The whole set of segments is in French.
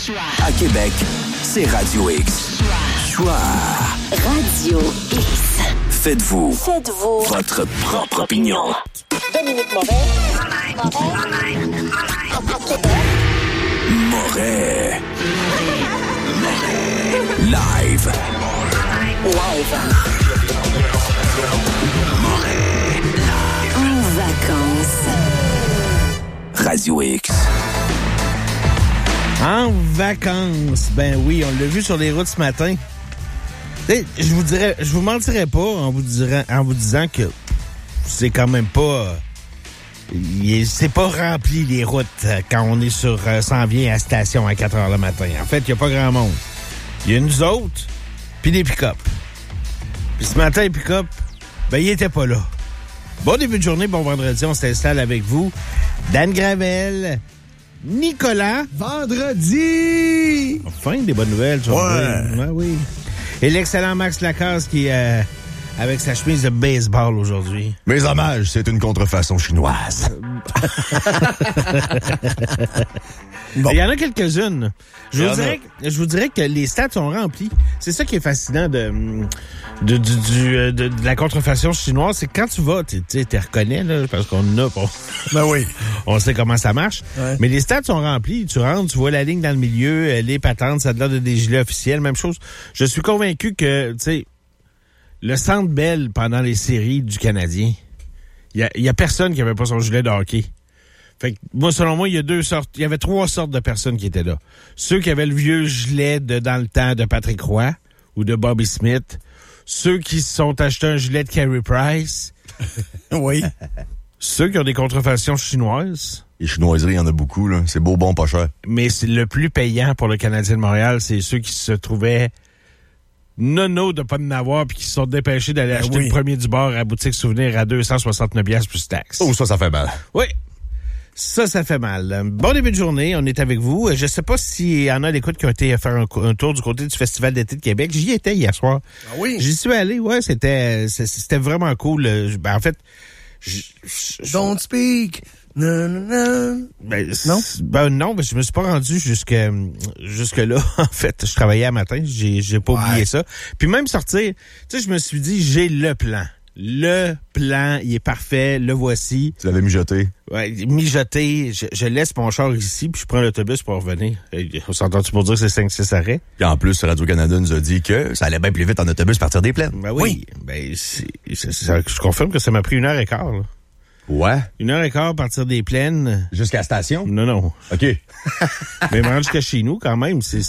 À Québec, c'est Radio X. Choix. Radio X. Faites-vous votre propre opinion. Dominique Moret. Live. En vacances. Radio X. En vacances. Ben oui, on l'a vu sur les routes ce matin. T'sais, je vous mentirais pas en vous disant que c'est quand même pas... c'est pas rempli les routes quand on est s'en vient à la station à 4 heures le matin. En fait, il n'y a pas grand monde. Il y a nous autres, puis des pick-up. Puis ce matin, les pick-up, ben ils étaient pas là. Bon début de journée, bon vendredi, on s'installe avec vous. Dan Gravel, Nicolas. Vendredi! Enfin, des bonnes nouvelles. Ouais, oui. Et l'excellent Max Lacasse qui est avec sa chemise de baseball aujourd'hui. Mes hommages, c'est une contrefaçon chinoise. Bon. Il y en a quelques-unes. Je vous dirais que les stats sont remplis. C'est ça qui est fascinant de la contrefaçon chinoise, c'est que quand tu vas, tu reconnais, là, parce qu'on en a, Ben oui. On sait comment ça marche. Ouais. Mais les stats sont remplis. Tu rentres, tu vois la ligne dans le milieu, les patentes, ça a l'air de des gilets officiels, même chose. Je suis convaincu que, tu sais, le Centre Bell pendant les séries du Canadien, il y a personne qui avait pas son gilet de hockey. Fait que, moi, selon moi, il y avait 3 sortes de personnes qui étaient là. Ceux qui avaient le vieux gilet dans le temps de Patrick Roy ou de Bobby Smith. Ceux qui se sont achetés un gilet de Carey Price. Oui. Ceux qui ont des contrefaçons chinoises. Les chinoiseries, il y en a beaucoup, là. C'est beau, bon, pas cher. Mais c'est le plus payant pour le Canadien de Montréal, c'est ceux qui se trouvaient nono de pas en avoir puis qui se sont dépêchés d'aller acheter le premier du bar à la boutique souvenir à 269$ plus taxes. Oh, ça fait mal. Oui. Ça fait mal. Bon début de journée, on est avec vous. Je sais pas s'il y en a d'écoute qui ont été faire un tour du côté du Festival d'été de Québec. J'y étais hier soir. Ah oui? J'y suis allé, ouais, c'était vraiment cool. En fait... Don't speak! Non. Non, je me suis pas rendu jusque là. En fait, je travaillais à matin, j'ai pas oublié ça. Puis même sortir, tu sais, je me suis dit, j'ai le plan. Le plan, il est parfait, le voici. Tu l'avais mijoté? Ouais, mijoté. Je laisse mon char ici, puis je prends l'autobus pour revenir. On s'entend-tu pour dire que c'est 5-6 arrêts? Puis en plus, Radio-Canada nous a dit que ça allait bien plus vite en autobus partir des plaines. Ben oui. Ben, je confirme que ça m'a pris 1h15, là. Ouais. 1h15 partir des plaines. Jusqu'à la station? Non. OK. Mais me rendre jusqu'à chez nous, quand même. Je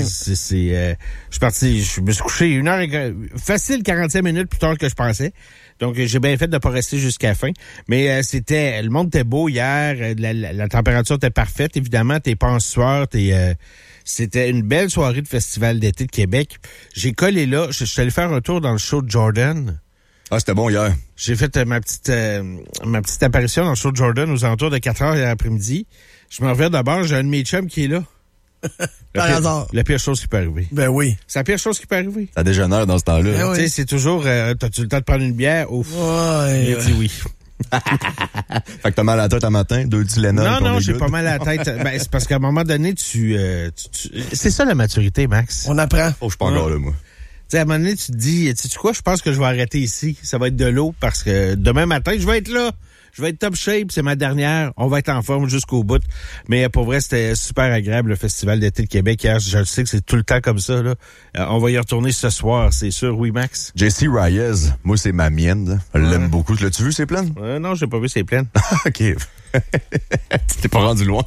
me suis couché 1h15, facile 45 minutes plus tard que je pensais. Donc, j'ai bien fait de pas rester jusqu'à la fin. Mais le monde était beau hier. La température était parfaite. Évidemment, t'es pas en sueur. C'était une belle soirée de Festival d'été de Québec. J'ai collé là. Je suis allé faire un tour dans le show de Jordan. Ah, c'était bon hier. J'ai fait ma petite apparition dans le show de Jordan aux alentours de 4 heures hier après-midi. Je me reviens d'abord, j'ai un de mes chums qui est là. Par hasard. La pire chose qui peut arriver. Ben oui. C'est la pire chose qui peut arriver. Ça dégénère dans ce temps-là. Ben oui. Tu sais, c'est toujours, t'as-tu le temps de prendre une bière? Ouf. Ouais. Il dit oui. Fait que t'as mal à la tête un matin, 2 Tylenol. Non, j'ai pas mal à la tête. Ben, c'est parce qu'à un moment donné, c'est ça la maturité, Max. On apprend. Oh, je suis pas encore là, moi. Tu sais, à un moment donné, tu te dis, sais-tu quoi, je pense que je vais arrêter ici. Ça va être de l'eau parce que demain matin, je vais être là. Je vais être top shape, c'est ma dernière. On va être en forme jusqu'au bout. Mais pour vrai, c'était super agréable, le Festival d'été de Québec. Hier, je sais que c'est tout le temps comme ça, là. On va y retourner ce soir, c'est sûr. Oui, Max? J.C. Reyes, moi, c'est ma mienne. Je l'aime beaucoup. L'as-tu vu, ses plaines? Non, j'ai pas vu ses plaines. OK. Tu t'es pas rendu loin.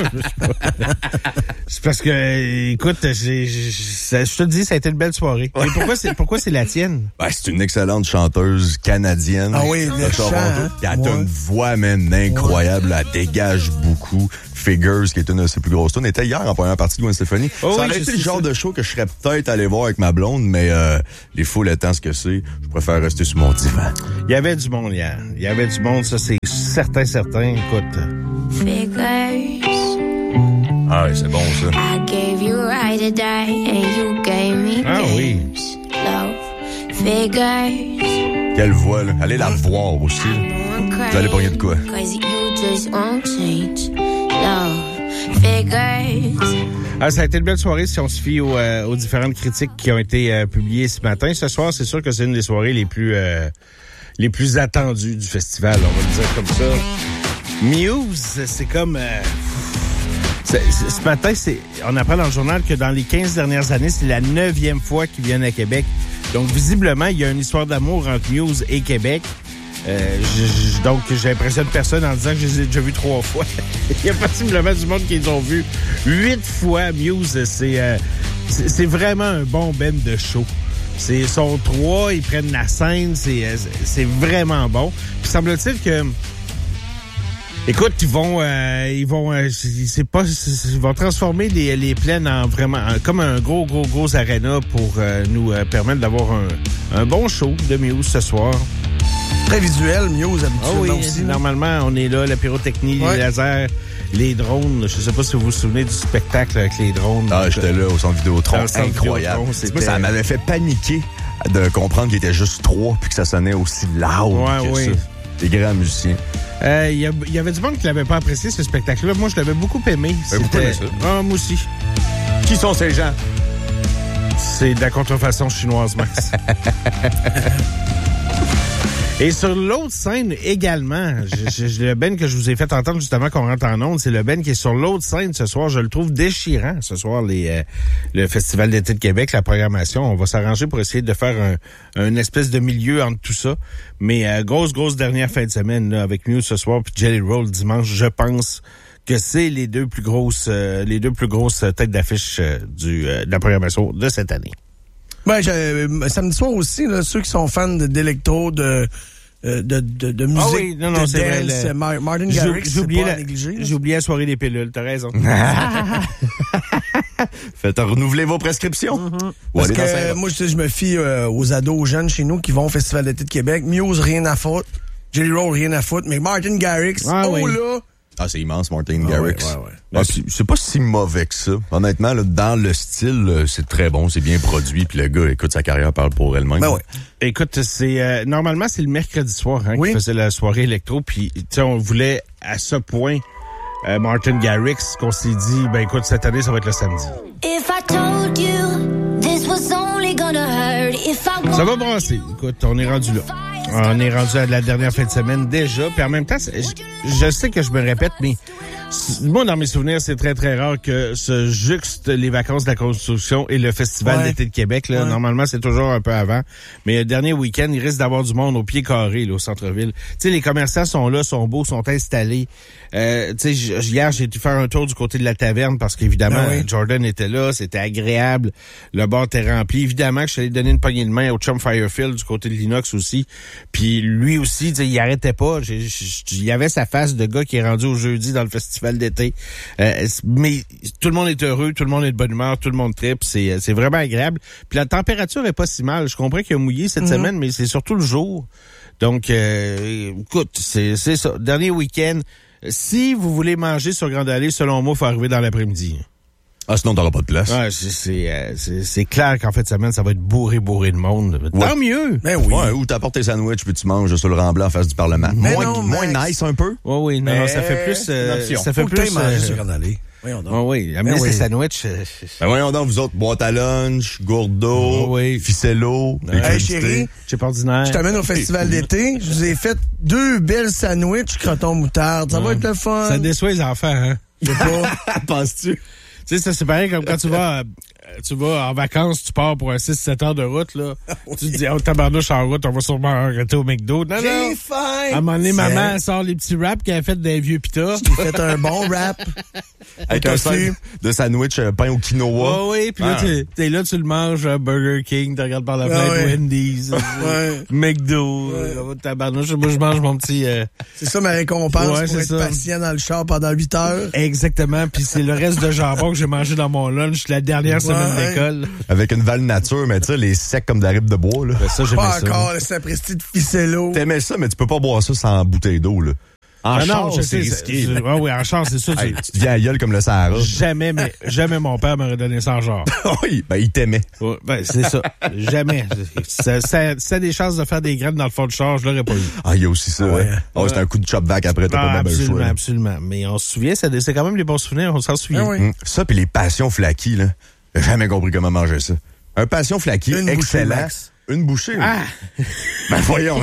C'est parce que, écoute, je te dis, ça a été une belle soirée. Mais pourquoi c'est la tienne? Ben, c'est une excellente chanteuse canadienne. Ah oui, le chant. Hein? Elle a une voix, man, incroyable. Elle dégage beaucoup. Figures, qui est une de ses plus grosses tunes, était hier en première partie de Gwen Stefani. Ça aurait été le genre de show que je serais peut-être allé voir avec ma blonde, mais les foules étant ce que c'est, je préfère rester sur mon divan. Il y avait du monde hier. Il y avait du monde, ça c'est certain. Écoute. Figures. Ah oui, c'est bon ça. I gave you right to die and you gave me oui. Love. Figures. Quelle voix, là. Allez la voir aussi. Vous allez pogner de quoi? Cause you just won't change. Love. Figures. figures. Ça a été une belle soirée si on se fie aux différentes critiques qui ont été publiées ce matin. Ce soir, c'est sûr que c'est une des soirées les plus attendues du festival, on va le dire comme ça. Muse, c'est comme... ce matin, on apprend dans le journal que dans les 15 dernières années, c'est la 9e fois qu'ils viennent à Québec. Donc, visiblement, il y a une histoire d'amour entre Muse et Québec. Donc, j'impressionne personne en disant que je les ai déjà vus 3 fois. Il y a possiblement du monde qui les ont vus 8 fois. Muse, c'est vraiment un bon band de show. Ils sont 3, ils prennent la scène, c'est vraiment bon. Puis semble-t-il que... Écoute, ils vont transformer les plaines en vraiment comme un gros aréna pour nous permettre d'avoir un bon show de Muse ce soir. Très visuel, Muse habituellement aussi. Normalement, on est là, la pyrotechnie, les lasers, les drones. Je sais pas si vous vous souvenez du spectacle avec les drones. Ah, j'étais là au centre Vidéotron, incroyable. Ça m'avait fait paniquer de comprendre qu'il était juste 3 puis que ça sonnait aussi loud que ça. Des grands musiciens. Il y avait du monde qui l'avait pas apprécié, ce spectacle-là. Moi, je l'avais beaucoup aimé. Beaucoup aimé ça. Moi aussi. Qui sont ces gens? C'est de la contrefaçon chinoise, Max. Et sur l'autre scène également, le Ben que je vous ai fait entendre justement qu'on rentre en onde, c'est le Ben qui est sur l'autre scène ce soir. Je le trouve déchirant ce soir, le Festival d'été de Québec, la programmation. On va s'arranger pour essayer de faire un espèce de milieu entre tout ça. Mais grosse de dernière fin de semaine là, avec Muse ce soir puis Jelly Roll dimanche, je pense que c'est les deux plus grosses têtes d'affiche de la programmation de cette année. Ouais, samedi soir aussi, là, ceux qui sont fans d'électro, de musique, c'est dance, vrai, Martin Garrix, c'est pas à négliger. J'ai oublié la soirée des pilules, t'as raison. Faites renouveler vos prescriptions. Parce que moi, je me fie aux ados jeunes chez nous qui vont au Festival d'été de Québec. Muse, rien à foutre. Jelly Roll, rien à foutre. Mais Martin Garrix, là... Ah, c'est immense, Martin Garrix. Ouais. C'est pas si mauvais que ça. Honnêtement, là, dans le style, c'est très bon, c'est bien produit, puis le gars, écoute, sa carrière parle pour elle-même. Ben ouais. Écoute, c'est normalement, c'est le mercredi soir qui faisait la soirée électro, puis tu sais, on voulait à ce point Martin Garrix qu'on s'est dit, ben écoute, cette année, ça va être le samedi. Ça va brasser. Écoute, on est rendu là. On est rendu à la dernière fin de semaine déjà. Puis en même temps, je sais que je me répète, mais moi, dans mes souvenirs, c'est très, très rare que se juxte les vacances de la construction et le Festival d'été de Québec. Là. Normalement, c'est toujours un peu avant. Mais le dernier week-end, il risque d'avoir du monde au pied carré là, au centre-ville. Tu sais, les commerçants sont là, sont beaux, sont installés. Tu sais, hier, j'ai dû faire un tour du côté de la taverne parce qu'évidemment, Jordan était là, c'était agréable. Le bar était rempli. Évidemment que je suis allé donner une poignée de main au chum Firefield du côté de l'Inox aussi. Puis lui aussi, tu sais, il arrêtait pas. Il y avait sa face de gars qui est rendu au jeudi dans le festival d'été. Mais tout le monde est heureux, tout le monde est de bonne humeur, tout le monde tripe. C'est vraiment agréable. Puis la température est pas si mal. Je comprends qu'il a mouillé cette semaine, mais c'est surtout le jour. Donc, écoute, c'est ça. Dernier week-end. Si vous voulez manger sur Grande Allée, selon moi, il faut arriver dans l'après-midi. Ah, sinon, t'auras pas de place. Ouais, c'est clair qu'en fait de semaine, ça va être bourré de monde. Tant mieux! Ben oui. Ouais, ou t'apportes tes sandwichs puis tu manges sur le Remblai en face du Parlement. Moins nice un peu. Oui, non, ça fait plus... ça fait plus manger sur Grande Allée. Voyons donc. Oui, amenez ces sandwichs. Ben voyons donc, vous autres, boîte à lunch, gourdeau, ficello. Hey, chérie, chip ordinaire. je t'amène au festival d'été. Je vous ai fait 2 belles sandwichs croton moutarde. Ça va être le fun. Ça déçoit les enfants, hein? Je sais pas. Penses-tu? Tu sais, ça, c'est pareil comme quand tu vas en vacances, tu pars pour un 6-7 heures de route, là. Tu te dis, oh, tabarnouche en route, on va sûrement arrêter au McDo. Non, J'ai faim! À un moment donné, maman, elle sort les petits wraps qu'elle a fait des vieux pita. J'ai fait un bon wrap. Avec un sac de sandwich pain au quinoa. Oui, puis là, t'es là, tu le manges à Burger King, tu regardes par la fenêtre Wendy's, McDo, tabarnouche. Moi, je mange mon petit... C'est ça ma récompense pour être patient dans le char pendant 8 heures. Exactement, puis c'est le reste de jambon que j'ai mangé dans mon lunch la dernière semaine d'école. Avec une valve nature, mais tu sais, les secs comme de la ribe de bois, là. Ben ça, j'aimais pas ça. Pas encore, le sapristi de ficello. T'aimais ça, mais tu peux pas boire ça sans bouteille d'eau, là. En char, non, je c'est sais. risqué. Oui, en char, c'est ça. Hey, tu te viens à gueule comme le Sahara. Jamais mon père m'aurait donné ça en genre. Oui, ben il t'aimait. Ouais, ben, c'est ça. Jamais. Ça a des chances de faire des graines dans le fond de char, je l'aurais pas eu. Ah, il y a aussi ça. Ouais. Hein? Oh, c'est un coup de chop-vac après, t'as pas même le choix. Absolument. Mais on se souvient, c'est quand même les bons souvenirs, on s'en souvient. Ah oui. Ça, puis les passions flaquies, là. J'ai jamais compris comment manger ça. Un passion flaquis, Une bouchée excellent. max. Une bouchée. Ah! Ben voyons.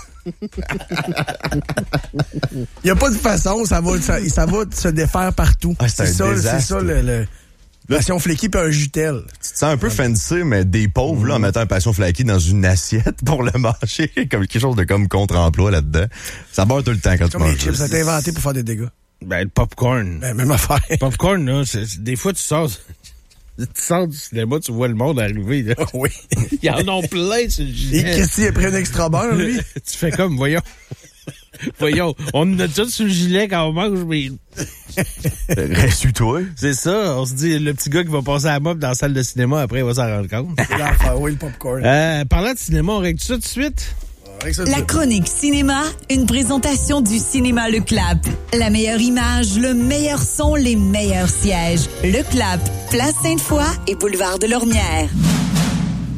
Il n'y a pas de façon, ça va se défaire partout. Ah, c'est un désastre. C'est ça le passion flaky puis un jutel. Tu te sens un peu fancy, mais des pauvres, là, en mettant un passion flaquis dans une assiette pour le manger, comme quelque chose de comme contre-emploi là-dedans. Ça barre tout le temps quand tu Comme les manges. chips, ça a été inventé pour faire des dégâts. Ben, le popcorn. Ben, même affaire. Popcorn, là, des fois, tu sors du cinéma, tu vois le monde arriver, là. Oui. Ils en ont plein sur le Et gilet. Christy a pris un extra beurre, lui. Tu fais comme, voyons. Voyons, on en a tout sur le gilet quand on mange, mais Reste-toi. c'est ça. On se dit, le petit gars qui va passer à la mop dans la salle de cinéma, après, il va s'en rendre compte. C'est l'affaire, oui, le popcorn. Parlant de cinéma, on règle ça tout de suite? La chronique cinéma, une présentation du cinéma Le Clap. La meilleure image, le meilleur son, les meilleurs sièges. Le Clap, Place Sainte-Foy et Boulevard de Lormière.